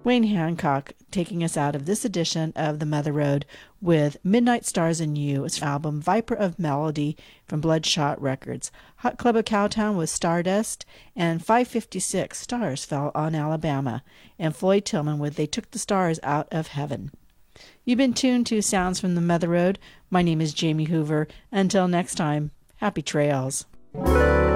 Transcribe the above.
Wayne Hancock taking us out of this edition of The Mother Road with Midnight Stars and You, its album Viper of Melody from Bloodshot Records. Hot Club of Cowtown with Stardust, and 556 Stars Fell on Alabama, and Floyd Tillman with They Took the Stars Out of Heaven. You've been tuned to Sounds from the Mother Road. My name is Jamie Hoover. Until next time, happy trails.